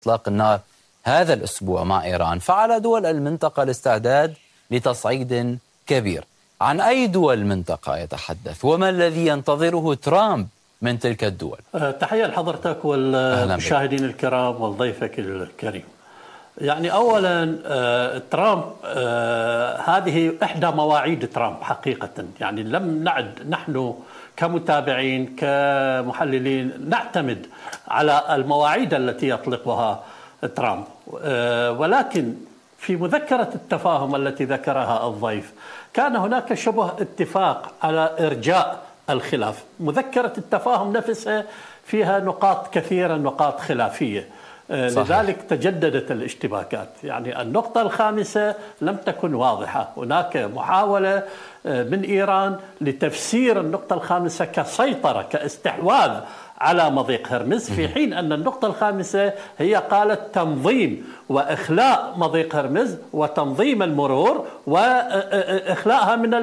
إطلاق النار هذا الأسبوع مع إيران، فعلى دول المنطقة الاستعداد لتصعيد كبير. عن أي دول المنطقة يتحدث وما الذي ينتظره ترامب من تلك الدول؟ تحية لحضرتك والمشاهدين الكرام والضيفك الكريم. يعني أولا ترامب هذه إحدى مواعيد ترامب حقيقة، يعني لم نعد نحن كمتابعين كمحللين نعتمد على المواعيد التي يطلقها ترامب، ولكن في مذكرة التفاهم التي ذكرها الضيف كان هناك شبه اتفاق على إرجاء الخلاف. مذكرة التفاهم نفسها فيها نقاط كثيرة، نقاط خلافية، لذلك تجددت الاشتباكات. يعني النقطة الخامسة لم تكن واضحة، هناك محاولة من إيران لتفسير النقطة الخامسة كسيطرة كاستحواذ على مضيق هرمز، في حين أن النقطة الخامسة هي قالت تنظيم وإخلاء مضيق هرمز وتنظيم المرور وإخلاءها من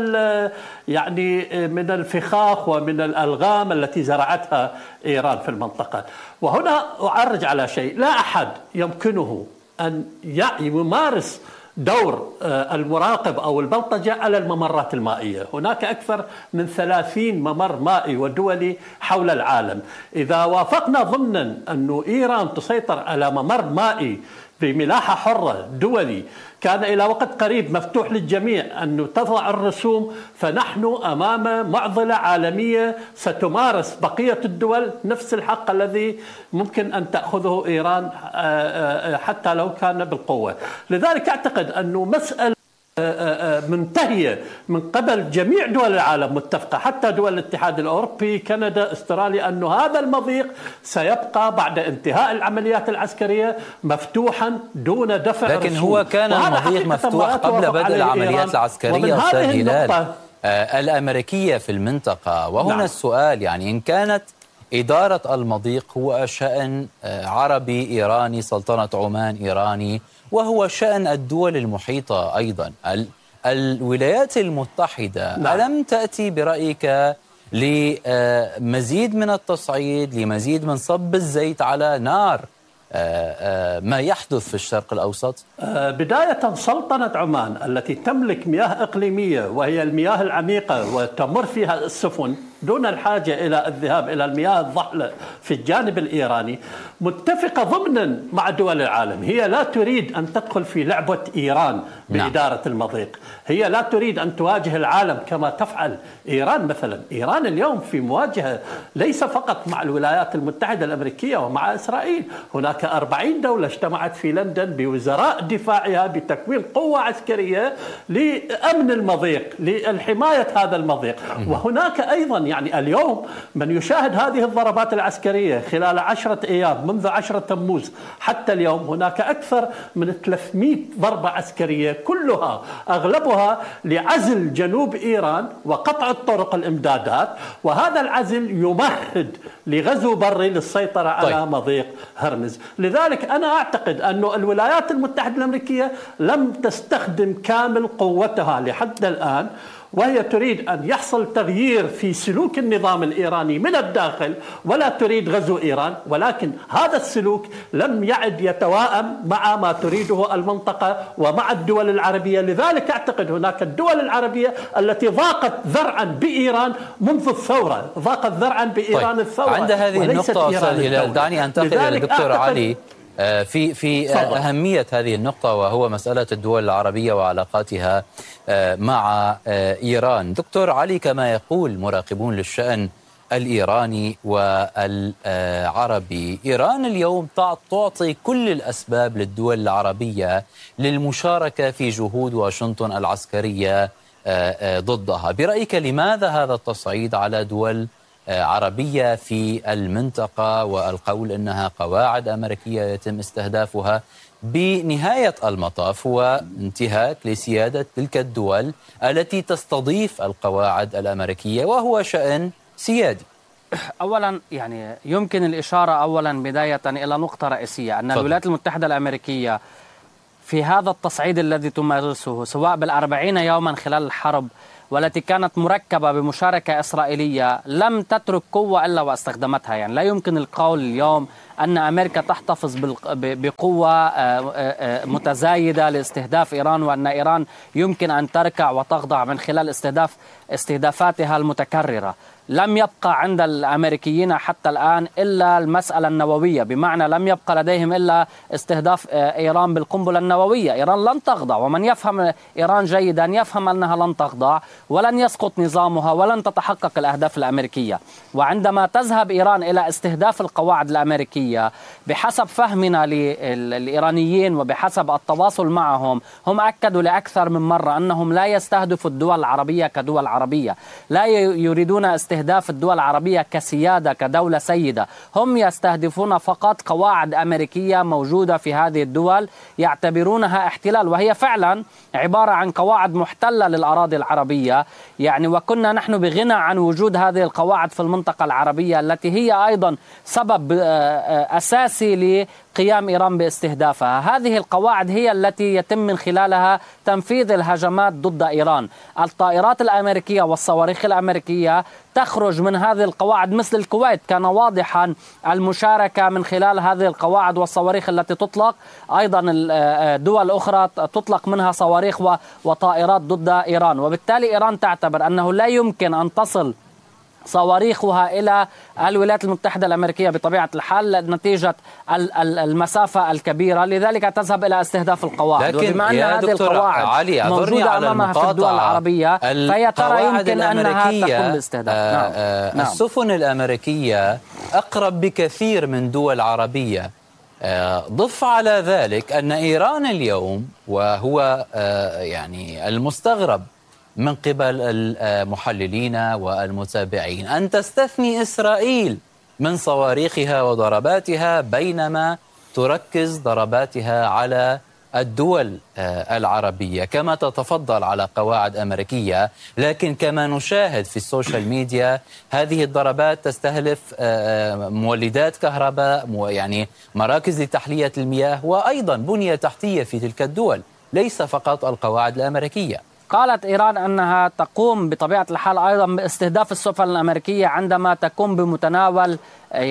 من الفخاخ ومن الألغام التي زرعتها إيران في المنطقة. وهنا أعرج على شيء، لا أحد يمكنه أن يمارس دور المراقب أو البلطجة على الممرات المائية. هناك أكثر من 30 ممر مائي ودولي حول العالم. إذا وافقنا ضمنا أن إيران تسيطر على ممر مائي بملاحة حرة دولي كان إلى وقت قريب مفتوح للجميع أن تضع الرسوم، فنحن أمام معضلة عالمية ستمارس بقية الدول نفس الحق الذي ممكن أن تأخذه إيران حتى لو كان بالقوة. لذلك أعتقد أنه مسألة منتهية من قبل جميع دول العالم متفقة، حتى دول الاتحاد الأوروبي، كندا، استراليا، أن هذا المضيق سيبقى بعد انتهاء العمليات العسكرية مفتوحا دون دفع رسوم. لكن هو كان المضيق مفتوح قبل بدء العمليات العسكرية أستاذ هلال الأمريكية في المنطقة. وهنا نعم. السؤال، يعني إن كانت إدارة المضيق هو شأن عربي إيراني، سلطنة عمان إيراني، وهو شأن الدول المحيطة أيضا، الولايات المتحدة نعم. ألم تأتي برأيك لمزيد من التصعيد، لمزيد من صب الزيت على نار ما يحدث في الشرق الأوسط؟ بداية سلطنة عمان التي تملك مياه إقليمية وهي المياه العميقة وتمر فيها السفن دون الحاجة إلى الذهاب إلى المياه الضحلة في الجانب الإيراني، متفقة ضمنا مع دول العالم. هي لا تريد أن تدخل في لعبة إيران بإدارة المضيق، هي لا تريد أن تواجه العالم كما تفعل إيران. مثلا إيران اليوم في مواجهة ليس فقط مع الولايات المتحدة الأمريكية ومع إسرائيل، هناك 40 دولة اجتمعت في لندن بوزراء دفاعها بتكوين قوة عسكرية لأمن المضيق، للحماية هذا المضيق. وهناك أيضا يعني اليوم من يشاهد هذه الضربات العسكرية خلال 10 أيام منذ 10 تموز حتى اليوم، هناك أكثر من 300 ضربة عسكرية، كلها أغلبها لعزل جنوب إيران وقطع الطرق الإمدادات، وهذا العزل يمهد لغزو بري للسيطرة على مضيق هرمز. لذلك أنا أعتقد أن الولايات المتحدة الأمريكية لم تستخدم كامل قوتها لحد الآن، وهي تريد أن يحصل تغيير في سلوك النظام الإيراني من الداخل، ولا تريد غزو إيران، ولكن هذا السلوك لم يعد يتوائم مع ما تريده المنطقة ومع الدول العربية. لذلك أعتقد هناك الدول العربية التي ضاقت ذرعا بإيران منذ الثورة، ضاقت ذرعا بإيران الثورة. عند هذه النقطة أستاذ هلال دعني أنتقل إلى الدكتور علي في أهمية هذه النقطة، وهو مسألة الدول العربية وعلاقاتها مع إيران. دكتور علي، كما يقول مراقبون للشأن الإيراني والعربي، إيران اليوم تعطي كل الأسباب للدول العربية للمشاركة في جهود واشنطن العسكرية ضدها. برأيك لماذا هذا التصعيد على دول عربية في المنطقة، والقول أنها قواعد أمريكية يتم استهدافها؟ بنهاية المطاف هو انتهاك لسيادة تلك الدول التي تستضيف القواعد الأمريكية، وهو شأن سيادي. أولا يعني يمكن الإشارة أولا بداية إلى نقطة رئيسية، أن الولايات المتحدة الأمريكية في هذا التصعيد الذي تمارسه سواء بالأربعين يوما خلال الحرب والتي كانت مركبة بمشاركة إسرائيلية لم تترك قوة إلا واستخدمتها. يعني لا يمكن القول اليوم أن أمريكا تحتفظ بقوة متزايدة لاستهداف إيران، وأن إيران يمكن أن تركع وتخضع من خلال استهدافاتها المتكررة. لم يبقى عند الأمريكيين حتى الآن إلا المسألة النووية، بمعنى لم يبقى لديهم إلا استهداف إيران بالقنبلة النووية. إيران لن تخضع، ومن يفهم إيران جيدا يفهم أنها لن تخضع ولن يسقط نظامها ولن تتحقق الأهداف الأمريكية. وعندما تذهب إيران إلى استهداف القواعد الأمريكية بحسب فهمنا للإيرانيين وبحسب التواصل معهم، هم أكدوا لأكثر من مرة أنهم لا يستهدفوا الدول العربية كدول عربية، لا يريدون استهداف الدول العربية كسيادة كدولة سيدة، هم يستهدفون فقط قواعد أمريكية موجودة في هذه الدول يعتبرونها احتلال، وهي فعلا عبارة عن قواعد محتلة للأراضي العربية. يعني وكنا نحن بغنى عن وجود هذه القواعد في المنطقة العربية التي هي أيضا سبب أساسي لقيام إيران باستهدافها. هذه القواعد هي التي يتم من خلالها تنفيذ الهجمات ضد إيران. الطائرات الأمريكية والصواريخ الأمريكية تخرج من هذه القواعد، مثل الكويت كان واضحا المشاركة من خلال هذه القواعد والصواريخ التي تطلق. أيضا دول أخرى تطلق منها صواريخ وطائرات ضد إيران، وبالتالي إيران تعتبر أنه لا يمكن أن تصل صواريخها إلى الولايات المتحدة الأمريكية بطبيعة الحال نتيجة المسافة الكبيرة، لذلك تذهب إلى استهداف القواعد. وبما أن هذه القواعد موجودة أمامها في الدول العربية فهي ترى يمكن أنها تقوم باستهداف. نعم. السفن الأمريكية أقرب بكثير من دول عربية. ضف على ذلك أن إيران اليوم، وهو يعني المستغرب من قبل المحللين والمتابعين، أن تستثني إسرائيل من صواريخها وضرباتها بينما تركز ضرباتها على الدول العربية كما تتفضل على قواعد أمريكية. لكن كما نشاهد في السوشيال ميديا هذه الضربات تستهدف مولدات كهرباء، يعني مراكز لتحلية المياه، وأيضا بنية تحتية في تلك الدول، ليس فقط القواعد الأمريكية. قالت إيران أنها تقوم بطبيعة الحال أيضا باستهداف السفن الأمريكية عندما تكون بمتناول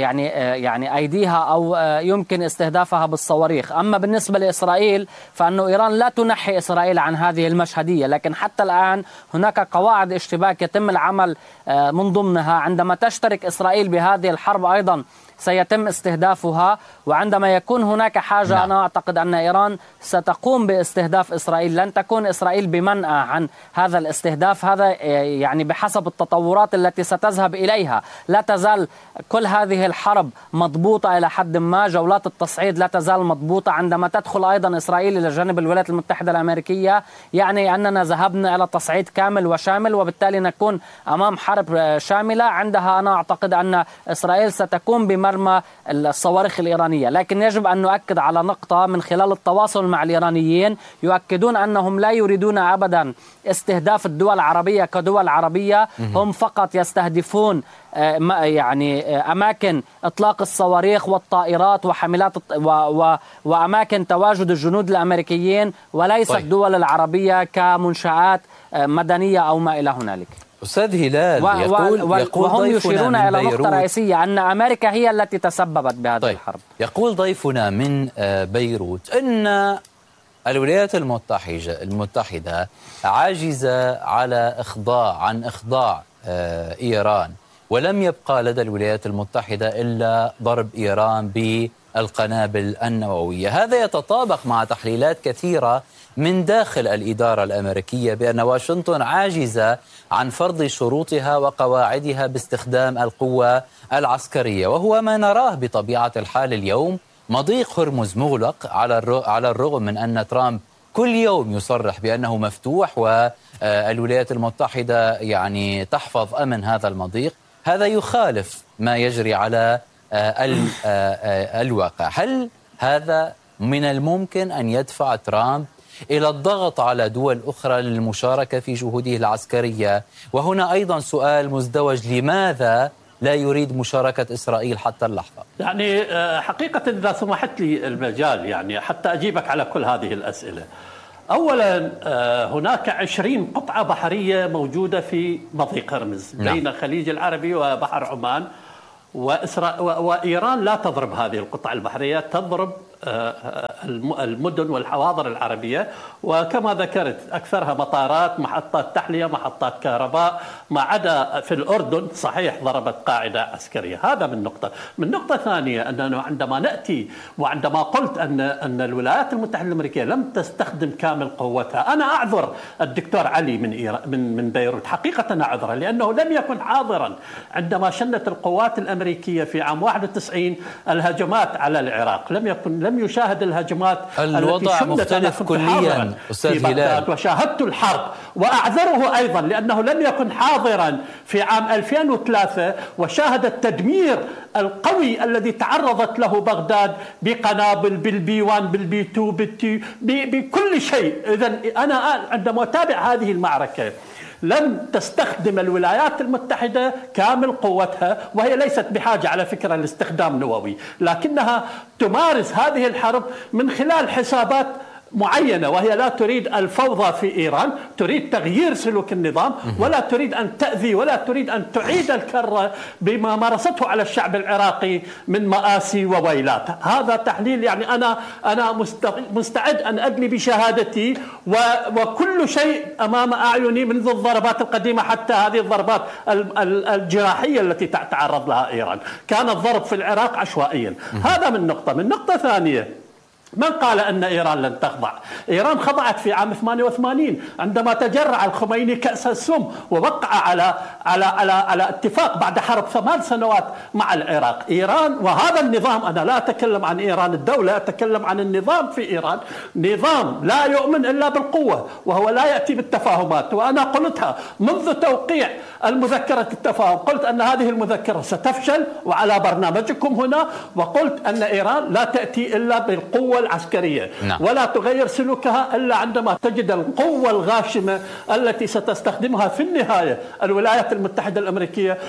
يعني أيديها أو يمكن استهدافها بالصواريخ. أما بالنسبة لإسرائيل فإن إيران لا تنحي إسرائيل عن هذه المشهدية، لكن حتى الآن هناك قواعد اشتباك يتم العمل من ضمنها. عندما تشترك إسرائيل بهذه الحرب أيضا سيتم استهدافها، وعندما يكون هناك حاجة أنا أعتقد أن إيران ستقوم باستهداف إسرائيل. لن تكون إسرائيل بمنأى عن هذا الاستهداف، هذا يعني بحسب التطورات التي ستذهب إليها. لا تزال كل هذه الحرب مضبوطة إلى حد ما، جولات التصعيد لا تزال مضبوطة. عندما تدخل أيضا إسرائيل إلى جانب الولايات المتحدة الأمريكية يعني أننا ذهبنا إلى تصعيد كامل وشامل، وبالتالي نكون أمام حرب شاملة. عندها أنا أعتقد أن إسرائيل ستكون بمرمى الصواريخ الإيرانية. لكن يجب أن نؤكد على نقطة من خلال التواصل مع الإيرانيين، يؤكدون أنهم لا يريدون أبدا استهداف الدول العربية كدول عربية، هم فقط يستهدفون يعني أماكن إطلاق الصواريخ والطائرات وحاملات وأماكن تواجد الجنود الأمريكيين، وليس الدول العربية كمنشآت مدنية أو ما إلى هنالك. أستاذ هلال يقول وهم يشيرون إلى نقطة رئيسية أن أمريكا هي التي تسببت بهذه الحرب. يقول ضيفنا من بيروت أن الولايات المتحدة عاجزة عن إخضاع إيران، ولم يبقى لدى الولايات المتحدة إلا ضرب إيران بالقنابل النووية. هذا يتطابق مع تحليلات كثيرة من داخل الإدارة الأمريكية بأن واشنطن عاجزة عن فرض شروطها وقواعدها باستخدام القوة العسكرية، وهو ما نراه بطبيعة الحال اليوم. مضيق هرمز مغلق على الرغم من أن ترامب كل يوم يصرح بأنه مفتوح والولايات المتحدة يعني تحفظ أمن هذا المضيق. هذا يخالف ما يجري على الواقع. هل هذا من الممكن أن يدفع ترامب إلى الضغط على دول أخرى للمشاركة في جهوده العسكرية؟ وهنا أيضا سؤال مزدوج، لماذا لا يريد مشاركة إسرائيل حتى اللحظة؟ يعني حقيقة إذا سمحت لي المجال يعني حتى أجيبك على كل هذه الأسئلة. أولا هناك 20 قطعة بحرية موجودة في مضيق هرمز بين الخليج العربي وبحر عمان، وإيران لا تضرب هذه القطع البحرية، تضرب المدن والحواضر العربية، وكما ذكرت أكثرها مطارات، محطات تحلية، محطات كهرباء، ما عدا في الأردن صحيح ضربت قاعدة عسكرية. هذا من نقطة. من نقطة ثانية أننا عندما نأتي وعندما قلت أن الولايات المتحدة الأمريكية لم تستخدم كامل قوتها، أنا أعذر الدكتور علي من بيروت، حقيقة أعذره، لأنه لم يكن حاضرا عندما شنت القوات الأمريكية في عام 91 الهجمات على العراق، لم يشاهد الهجمات. الوضع مختلف كليا أستاذ هلال، وشاهدت الحرب وأعذره أيضا لأنه لم يكن حاضرا في عام 2003 وشاهد التدمير القوي الذي تعرضت له بغداد بقنابل، بالبي 1 بالبي 2 بالتي بكل شيء. إذن أنا عندما أتابع هذه المعركة لم تستخدم الولايات المتحدة كامل قوتها، وهي ليست بحاجة على فكرة لاستخدام نووي، لكنها تمارس هذه الحرب من خلال حسابات معينة، وهي لا تريد الفوضى في إيران، تريد تغيير سلوك النظام، ولا تريد أن تأذي ولا تريد أن تعيد الكرة بما مارسته على الشعب العراقي من مآسي وويلات. هذا تحليل يعني أنا مستعد أن أدلي بشهادتي وكل شيء أمام أعيني، منذ الضربات القديمة حتى هذه الضربات الجراحية التي تعرض لها إيران. كان الضرب في العراق عشوائيا. هذا من نقطة. من نقطة ثانية، من قال أن إيران لن تخضع؟ إيران خضعت في عام 88 عندما تجرع الخميني كأس السم ووقع على اتفاق بعد حرب 8 سنوات مع العراق. إيران وهذا النظام، أنا لا أتكلم عن إيران الدولة، أتكلم عن النظام في إيران، نظام لا يؤمن إلا بالقوة، وهو لا يأتي بالتفاهمات. وأنا قلتها منذ توقيع المذكرة التفاهم، قلت أن هذه المذكرة ستفشل، وعلى برنامجكم هنا، وقلت أن إيران لا تأتي إلا بالقوة العسكرية. نعم. ولا تغير سلوكها إلا عندما تجد القوة الغاشمة التي ستستخدمها في النهاية الولايات المتحدة الأمريكية،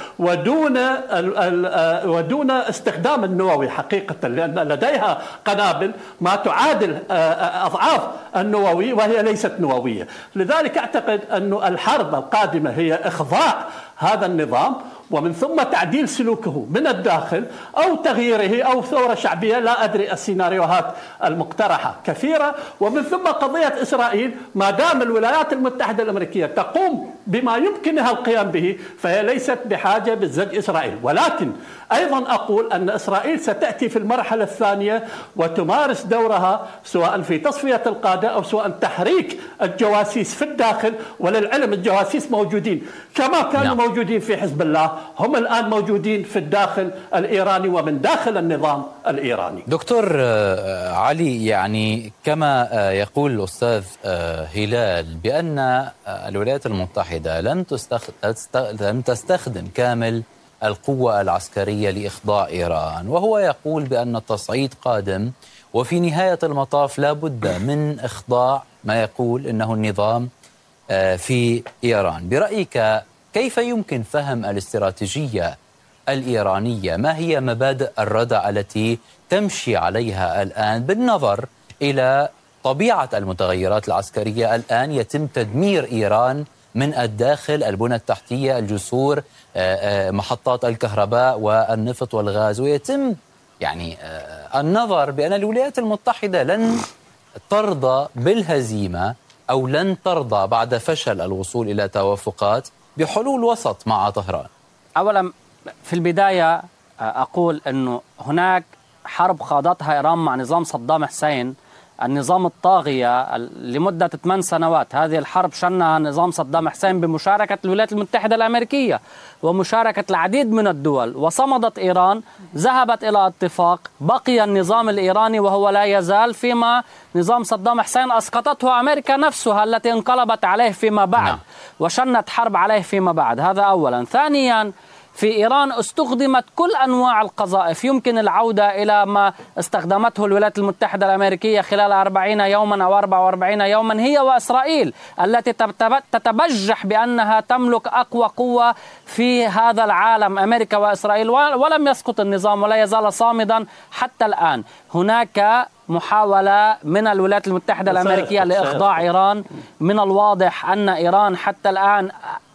ودون استخدام النووي حقيقة، لأن لديها قنابل ما تعادل أضعاف النووي وهي ليست نووية. لذلك أعتقد أن الحرب القادمة هي إخضاع هذا النظام، ومن ثم تعديل سلوكه من الداخل أو تغييره أو ثورة شعبية، لا أدري، السيناريوهات المقترحة كثيرة. ومن ثم قضية إسرائيل، ما دام الولايات المتحدة الأمريكية تقوم بما يمكنها القيام به، فهي ليست بحاجة بالزج إسرائيل. ولكن أيضا أقول أن إسرائيل ستأتي في المرحلة الثانية وتمارس دورها، سواء في تصفية القادة أو سواء تحريك الجواسيس في الداخل. وللعلم الجواسيس موجودين كما كانوا موجودين في حزب الله، هم الآن موجودين في الداخل الإيراني ومن داخل النظام الإيراني. دكتور علي، يعني كما يقول الأستاذ هلال بأن الولايات المتحدة لم تستخدم كامل القوة العسكرية لإخضاع إيران، وهو يقول بأن التصعيد قادم، وفي نهاية المطاف لا بد من إخضاع ما يقول إنه النظام في إيران. برأيك كيف يمكن فهم الاستراتيجية الإيرانية؟ ما هي مبادئ الردع التي تمشي عليها الآن بالنظر إلى طبيعة المتغيرات العسكرية؟ الآن يتم تدمير إيران من الداخل، البنى التحتية، الجسور، محطات الكهرباء والنفط والغاز، ويتم يعني النظر بأن الولايات المتحدة لن ترضى بالهزيمة أو لن ترضى بعد فشل الوصول إلى توافقات بحلول وسط مع طهران. أولا في البداية أقول أنه هناك حرب خاضتها إيران مع نظام صدام حسين، النظام الطاغية، لمدة 8 سنوات. هذه الحرب شنها نظام صدام حسين بمشاركة الولايات المتحدة الأمريكية ومشاركة العديد من الدول، وصمدت إيران، ذهبت إلى اتفاق، بقي النظام الإيراني وهو لا يزال، فيما نظام صدام حسين أسقطته أمريكا نفسها التي انقلبت عليه فيما بعد وشنت حرب عليه فيما بعد. هذا أولا. ثانيا، في إيران استخدمت كل أنواع القذائف. يمكن العودة إلى ما استخدمته الولايات المتحدة الأمريكية خلال 40 يوما أو 44 يوما، هي وإسرائيل التي تتبجح بأنها تملك أقوى قوة في هذا العالم، أمريكا وإسرائيل، ولم يسقط النظام ولا يزال صامدا حتى الآن. هناك محاولة من الولايات المتحدة الأمريكية لإخضاع إيران. من الواضح أن إيران حتى الآن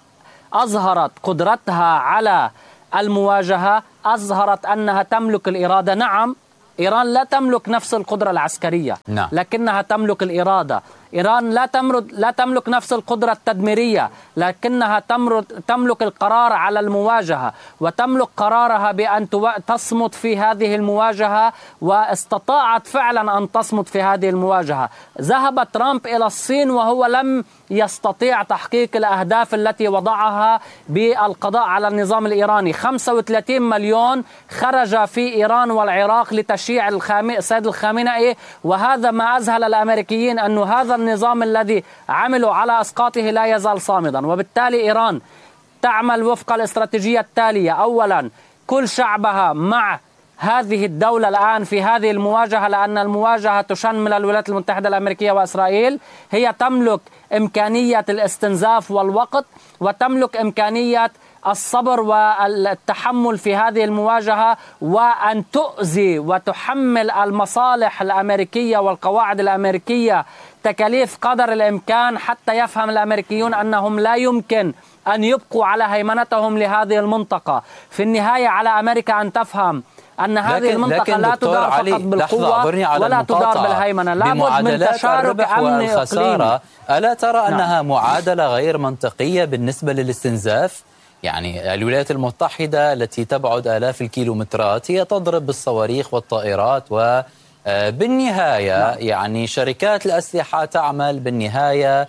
أظهرت قدرتها على المواجهة، أظهرت أنها تملك الإرادة. نعم، إيران لا تملك نفس القدرة العسكرية، لكنها تملك الإرادة. إيران لا تملك نفس القدرة التدميرية، لكنها تملك القرار على المواجهة، وتملك قرارها بأن تصمد في هذه المواجهة، واستطاعت فعلا أن تصمد في هذه المواجهة. ذهب ترامب إلى الصين وهو لم يستطيع تحقيق الأهداف التي وضعها بالقضاء على النظام الإيراني. 35 مليون خرج في إيران والعراق لتشييع السيد الخامنئي، وهذا ما أذهل الأمريكيين أن هذا النظام الذي عملوا على إسقاطه لا يزال صامدا. وبالتالي إيران تعمل وفق الاستراتيجية التالية: أولا، كل شعبها مع هذه الدولة الآن في هذه المواجهة، لأن المواجهة تشمل الولايات المتحدة الأمريكية وإسرائيل. هي تملك إمكانية الاستنزاف والوقت، وتملك إمكانية الصبر والتحمل في هذه المواجهة، وأن تؤذي وتحمل المصالح الأمريكية والقواعد الأمريكية تكاليف قدر الإمكان، حتى يفهم الأمريكيون أنهم لا يمكن أن يبقوا على هيمنتهم لهذه المنطقة. في النهاية على أمريكا أن تفهم أن هذه المنطقة لا تدار فقط بالقوة ولا تدار بالهيمنة، لابد من تشارك أمني إقليمي. ألا ترى أنها معادلة غير منطقية بالنسبة للاستنزاف؟ يعني الولايات المتحدة التي تبعد آلاف الكيلومترات هي تضرب بالصواريخ والطائرات، وبالنهاية يعني شركات الأسلحة تعمل. بالنهاية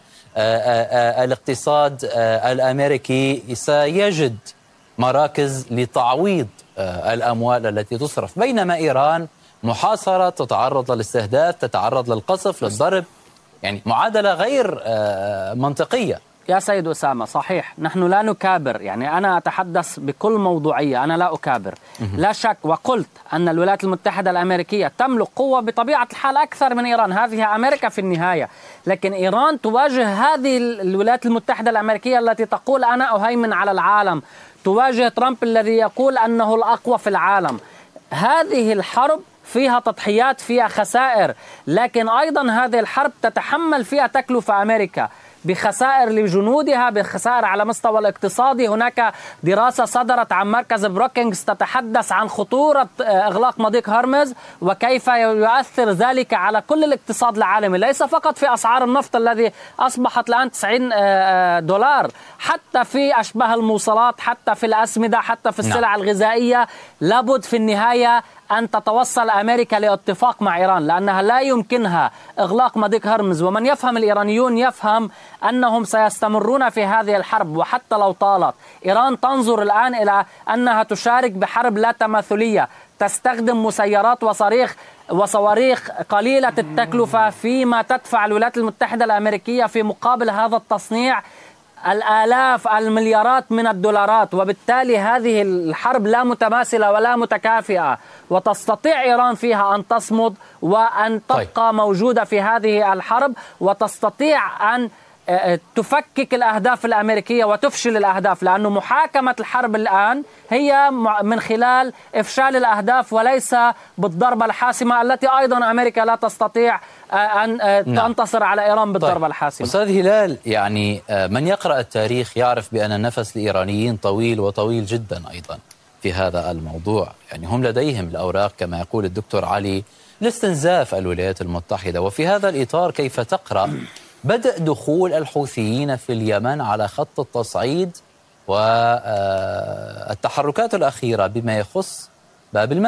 الاقتصاد الأمريكي سيجد مراكز لتعويض الأموال التي تصرف، بينما إيران محاصرة، تتعرض للاستهداف، تتعرض للقصف، للضرب. يعني معادلة غير منطقية. يا سيد أسامة، صحيح، نحن لا نكابر، يعني أنا أتحدث بكل موضوعية، أنا لا أكابر. لا شك، وقلت أن الولايات المتحدة الأمريكية تملك قوة بطبيعة الحال أكثر من إيران، هذه أمريكا في النهاية. لكن إيران تواجه هذه الولايات المتحدة الأمريكية التي تقول أنا أهيمن على العالم، تواجه ترامب الذي يقول أنه الأقوى في العالم. هذه الحرب فيها تضحيات، فيها خسائر، لكن أيضا هذه الحرب تتحمل فيها تكلفة أمريكا، بخسائر لجنودها، بخسائر على مستوى الاقتصادي. هناك دراسة صدرت عن مركز بروكينغز تتحدث عن خطورة إغلاق مضيق هرمز وكيف يؤثر ذلك على كل الاقتصاد العالمي، ليس فقط في أسعار النفط الذي أصبحت الآن $90، حتى في أشباه الموصلات، حتى في الأسمدة، حتى في السلع الغذائية. لابد في النهاية أن تتوصل أمريكا لاتفاق مع إيران، لأنها لا يمكنها إغلاق مضيق هرمز. ومن يفهم الإيرانيون يفهم أنهم سيستمرون في هذه الحرب، وحتى لو طالت. إيران تنظر الآن إلى أنها تشارك بحرب لا تماثلية، تستخدم مسيرات وصواريخ قليلة التكلفة، فيما تدفع الولايات المتحدة الأمريكية في مقابل هذا التصنيع الآلاف المليارات من الدولارات. وبالتالي هذه الحرب لا متماثلة ولا متكافئة، وتستطيع إيران فيها أن تصمد وأن تبقى موجودة في هذه الحرب، وتستطيع أن تفكك الأهداف الأمريكية وتفشل الأهداف، لأنه محاكمة الحرب الآن هي من خلال إفشال الأهداف وليس بالضربة الحاسمة، التي أيضا أمريكا لا تستطيع أن تنتصر على إيران بالضربة الحاسمة. أستاذ هلال، يعني من يقرأ التاريخ يعرف بأن النفس الإيرانيين طويل، وطويل جدا أيضا في هذا الموضوع. يعني هم لديهم الأوراق كما يقول الدكتور علي لاستنزاف الولايات المتحدة. وفي هذا الإطار كيف تقرأ بدء دخول الحوثيين في اليمن على خط التصعيد والتحركات الأخيرة بما يخص باب المندب؟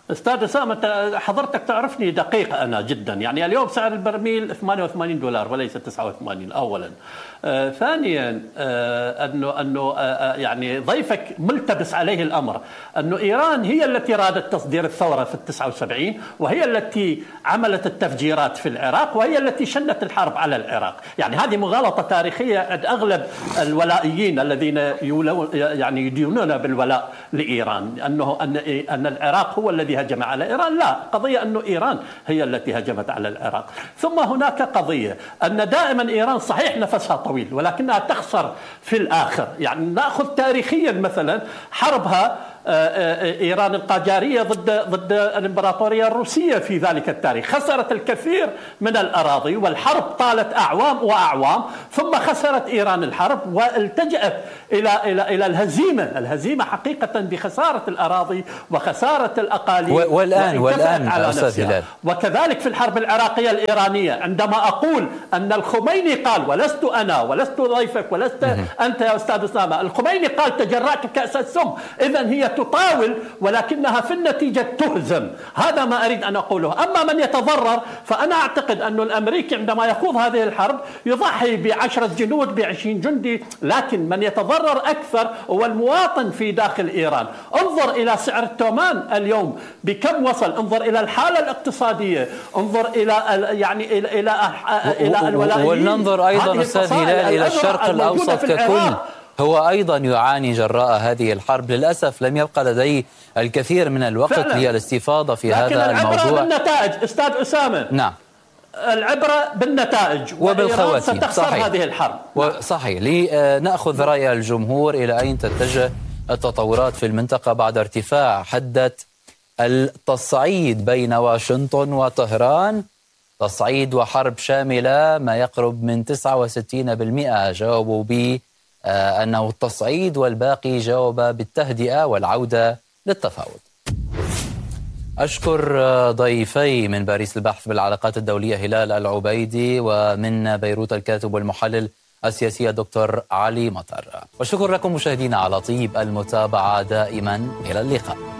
أستاذ أسامة، حضرتك تعرفني دقيق أنا جدا. يعني اليوم سعر البرميل $88 وليس 89 أولا. ثانيا أنه يعني ضيفك ملتبس عليه الأمر أنه إيران هي التي رادت تصدير الثورة في 79، وهي التي عملت التفجيرات في العراق، وهي التي شنت الحرب على العراق. يعني هذه مغالطة تاريخية عند أغلب الولائيين الذين يعني يدينون بالولاء لإيران، أن العراق هو الذي هجم على إيران. لا، قضية أنه إيران هي التي هجمت على العراق. ثم هناك قضية أن دائما إيران صحيح نفسها طويل ولكنها تخسر في الآخر. يعني نأخذ تاريخيا مثلا حربها إيران القاجارية ضد الإمبراطورية الروسية في ذلك التاريخ، خسرت الكثير من الأراضي والحرب طالت أعوام وأعوام، ثم خسرت إيران الحرب والتجأت إلى الهزيمة حقيقة بخسارة الأراضي وخسارة الأقاليم. والآن أستاذ هلال، وكذلك في الحرب العراقية الإيرانية عندما أقول أن الخميني قال، ولست أنا ولست ضيفك ولست أنت يا أستاذ أسامة، الخميني قال تجرأت كأس السم، إذن هي تطاول ولكنها في النتيجة تهزم. هذا ما أريد أن أقوله. أما من يتضرر فأنا أعتقد أن الأمريكي عندما يخوض هذه الحرب يضحي ب10 جنود ب20 جندي، لكن من يتضرر أكثر هو المواطن في داخل إيران. انظر إلى سعر التومان اليوم بكم وصل، انظر إلى الحالة الاقتصادية، انظر إلى يعني إلى الولائيين. ولننظر أيضا أستاذ هلال إلى الشرق الأوسط ككل، هو أيضا يعاني جراء هذه الحرب. للأسف لم يبقى لديه الكثير من الوقت للاستفاضة في هذا الموضوع. لكن العبرة بالنتائج أستاذ أسامة. نعم، العبرة بالنتائج وبالخواتيم. ستخسر هذه الحرب. صحيح. لنأخذ رأي الجمهور، إلى أين تتجه التطورات في المنطقة بعد ارتفاع حدة التصعيد بين واشنطن وطهران؟ تصعيد وحرب شاملة، ما يقرب من 69% جاوبوا أنه التصعيد، والباقي جاوب بالتهدئة والعودة للتفاوض. أشكر ضيفي من باريس البحث بالعلاقات الدولية هلال العبيدي، ومن بيروت الكاتب والمحلل السياسي الدكتور علي مطر. وشكر لكم مشاهدينا على طيب المتابعة دائما. إلى اللقاء.